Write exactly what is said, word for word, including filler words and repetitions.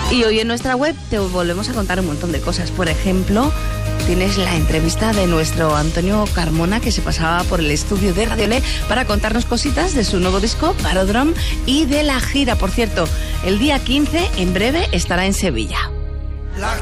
Y hoy en nuestra web te volvemos a contar un montón de cosas. Por ejemplo, tienes la entrevista de nuestro Antonio Carmona, que se pasaba por el estudio de Radiolé para contarnos cositas de su nuevo disco, Parodrome, y de la gira. Por cierto, el día quince, en breve, estará en Sevilla.